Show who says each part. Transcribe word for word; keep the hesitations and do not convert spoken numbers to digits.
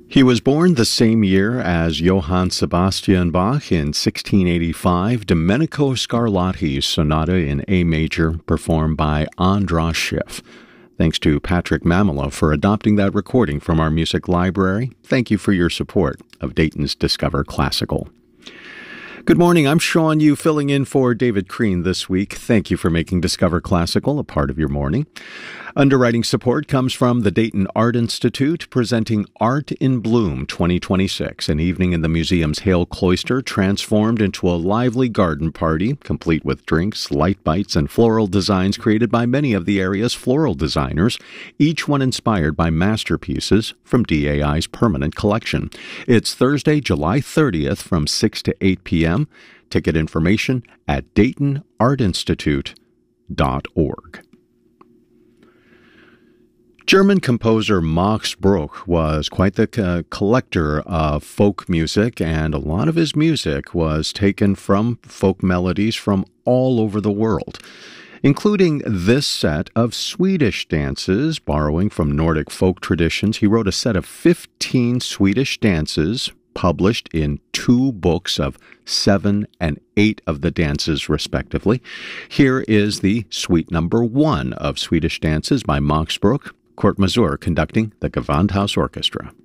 Speaker 1: He was born the same year as Johann Sebastian Bach in sixteen eighty-five, Domenico Scarlatti's Sonata in A major, performed by Andras Schiff. Thanks to Patrick Mamelo for adopting that recording from our music library. Thank you for your support of Dayton's Discover Classical. Good morning, I'm Sean Yu, filling in for David Crean this week. Thank you for making Discover Classical a part of your morning. Underwriting support comes from the Dayton Art Institute, presenting Art in Bloom twenty twenty-six, an evening in the museum's Hale Cloister transformed into a lively garden party, complete with drinks, light bites, and floral designs created by many of the area's floral designers, each one inspired by masterpieces from D A I's permanent collection. It's Thursday, July thirtieth from six to eight p.m. Ticket information at dayton art institute dot org. German composer Max Bruch was quite the uh, collector of folk music, and a lot of his music was taken from folk melodies from all over the world, including this set of Swedish dances, borrowing from Nordic folk traditions. He wrote a set of fifteen Swedish dances, published in two books of seven and eight of the dances, respectively. Here is the suite number one of Swedish dances by Max Bruch, Kurt Masur conducting the Gewandhaus Orchestra.